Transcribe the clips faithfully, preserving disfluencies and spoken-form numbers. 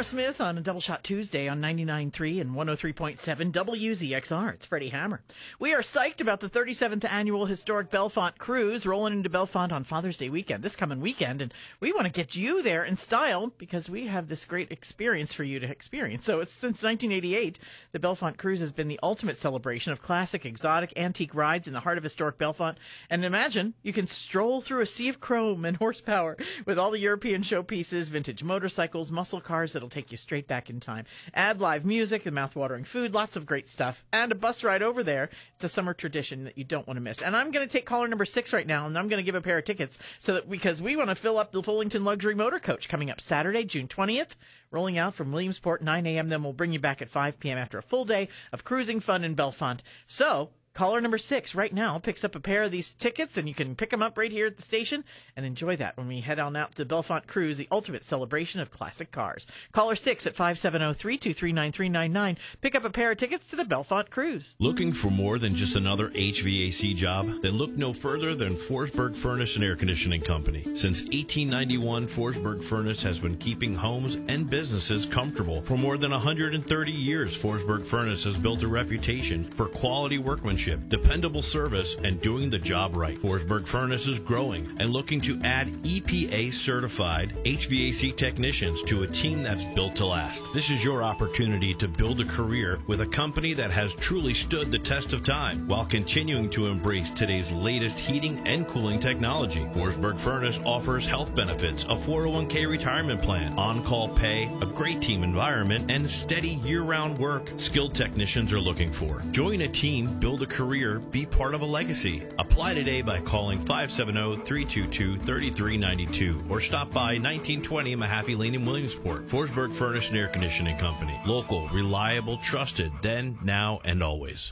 Hammersmith on a Double Shot Tuesday on ninety-nine point three and one oh three point seven W Z X R. It's Freddie Hammer. We are psyched about the thirty-seventh Annual Historic Bellefonte Cruise rolling into Bellefonte on Father's Day weekend, this coming weekend. And we want to get you there in style because we have this great experience for you to experience. So it's since nineteen eighty-eight, the Bellefonte Cruise has been the ultimate celebration of classic, exotic, antique rides in the heart of historic Bellefonte. And imagine you can stroll through a sea of chrome and horsepower with all the European showpieces, vintage motorcycles, muscle cars that'll take you straight back in time. Add live music and mouth-watering food, lots of great stuff, and a bus ride over there. It's a summer tradition that you don't want to miss. And I'm going to take caller number six right now, and I'm going to give a pair of tickets so that because we want to fill up the Fullington Luxury Motor Coach coming up Saturday, June twentieth, rolling out from Williamsport, nine a.m. Then we'll bring you back at five p.m. after a full day of cruising fun in Bellefonte. So caller number six right now picks up a pair of these tickets, and you can pick them up right here at the station and enjoy that when we head on out to the Bellefonte Cruise, the ultimate celebration of classic cars. Caller six at five seven zero, three two three, nine three nine nine. Pick up a pair of tickets to the Bellefonte Cruise. Looking for more than just another H V A C job? Then look no further than Forsberg Furnace and Air Conditioning Company. Since eighteen ninety-one, Forsberg Furnace has been keeping homes and businesses comfortable. For more than one hundred thirty years, Forsberg Furnace has built a reputation for quality workmanship, dependable service, and doing the job right. Forsberg Furnace is growing and looking to add E P A-certified H V A C technicians to a team that's built to last. This is your opportunity to build a career with a company that has truly stood the test of time while continuing to embrace today's latest heating and cooling technology. Forsberg Furnace offers health benefits, a four oh one k retirement plan, on-call pay, a great team environment, and steady year-round work skilled technicians are looking for. Join a team, build a career, be part of a legacy. Apply today by calling five seven zero, three two two, three three nine two or stop by nineteen twenty Mahaffey Lane in Williamsport. Forsberg Furnace and Air Conditioning Company. Local, reliable, trusted, then, now, and always.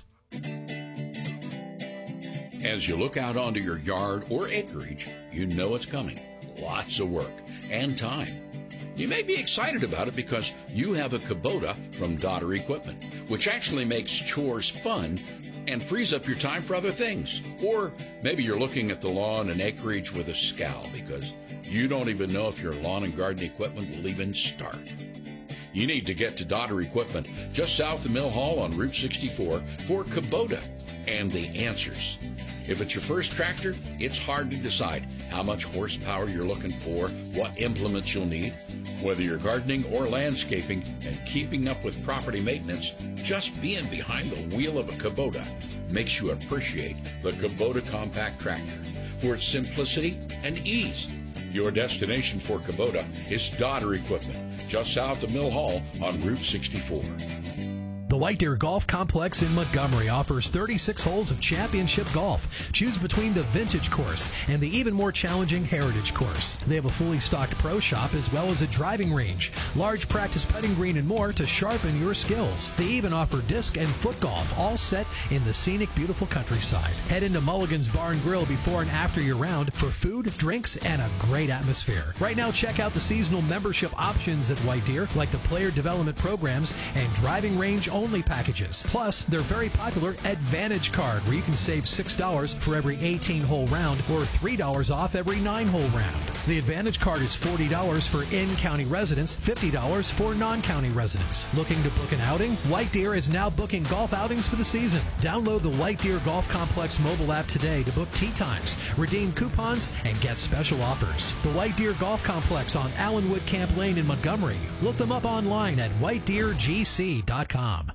As you look out onto your yard or acreage, you know it's coming. Lots of work and time. You may be excited about it because you have a Kubota from Dodder Equipment, which actually makes chores fun and frees up your time for other things. Or maybe you're looking at the lawn and acreage with a scowl because you don't even know if your lawn and garden equipment will even start. You need to get to Dodder Equipment just south of Mill Hall on Route sixty-four for Kubota and the answers. If it's your first tractor, it's hard to decide how much horsepower you're looking for, what implements you'll need. Whether you're gardening or landscaping and keeping up with property maintenance, just being behind the wheel of a Kubota makes you appreciate the Kubota Compact Tractor for its simplicity and ease. Your destination for Kubota is Dodder Equipment, just south of Mill Hall on Route sixty-four. The White Deer Golf Complex in Montgomery offers thirty-six holes of championship golf. Choose between the Vintage course and the even more challenging Heritage course. They have a fully stocked pro shop as well as a driving range, large practice putting green, and more to sharpen your skills. They even offer disc and foot golf, all set in the scenic, beautiful countryside. Head into Mulligan's Bar and Grill before and after your round for food, drinks, and a great atmosphere. Right now, check out the seasonal membership options at White Deer, like the player development programs and driving range only packages. Plus, their very popular Advantage card, where you can save six dollars for every eighteen-hole round or three dollars off every nine-hole round. The Advantage card is forty dollars for in-county residents, fifty dollars for non-county residents. Looking to book an outing? White Deer is now booking golf outings for the season. Download the White Deer Golf Complex mobile app today to book tee times, redeem coupons, and get special offers. The White Deer Golf Complex on Allenwood Camp Lane in Montgomery. Look them up online at white deer g c dot com.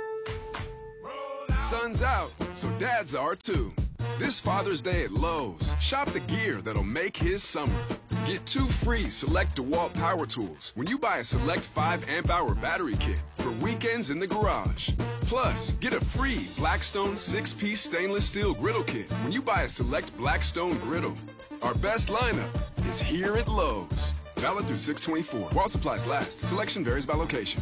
Sun's out, so dads are too. This Father's Day at Lowe's, shop the gear that'll make his summer. Get two free Select DeWalt power tools when you buy a Select five amp hour battery kit for weekends in the garage. Plus, get a free Blackstone six piece stainless steel griddle kit when you buy a Select Blackstone griddle. Our best lineup is here at Lowe's. Valid through six twenty-four. While supplies last. Selection varies by location.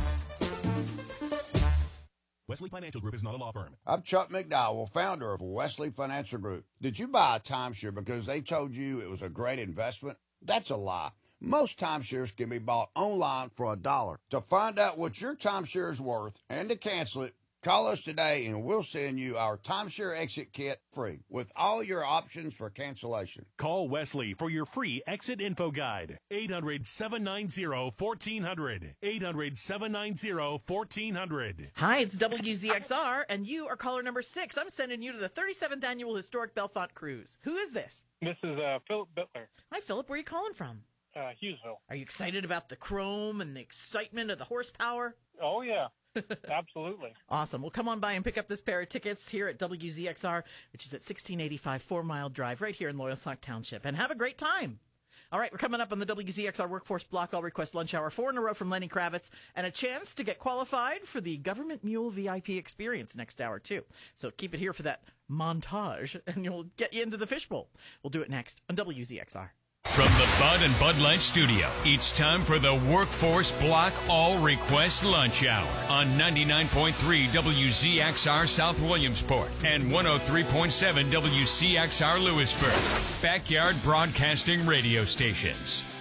Wesley Financial Group is not a law firm. I'm Chuck McDowell, founder of Wesley Financial Group. Did you buy a timeshare because they told you it was a great investment? That's a lie. Most timeshares can be bought online for a dollar. To find out what your timeshare is worth and to cancel it, Call us today and we'll send you our timeshare exit kit free with all your options for cancellation. Call Wesley for your free exit info guide. eight hundred, seven nine zero, one four zero zero. eight hundred, seven nine zero, one four zero zero. Hi, it's W Z X R, and you are caller number six. I'm sending you to the thirty-seventh Annual Historic Bellefonte Cruise. Who is this? This is uh, Philip Bittler, Hi, Philip. Where are you calling from? uh, Hughesville. Are you excited about the chrome and the excitement of the horsepower? Oh, yeah. Absolutely. Awesome. Well, come on by and pick up this pair of tickets here at W Z X R, which is at sixteen eighty-five Four Mile Drive right here in Loyalsock Township. And have a great time. All right, we're coming up on the W Z X R Workforce Block All Request Lunch Hour, four in a row from Lenny Kravitz, and a chance to get qualified for the Government Mule V I P experience next hour, too. So keep it here for that montage, and you'll get you into the fishbowl. We'll do it next on W Z X R. From the Bud and Bud Light Studio, it's time for the Workforce Block All Request Lunch Hour on ninety-nine point three W Z X R South Williamsport and one oh three point seven W C X R Lewisburg. Backyard Broadcasting Radio Stations.